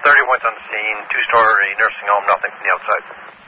30 went on the scene, two-story nursing home, nothing from the outside.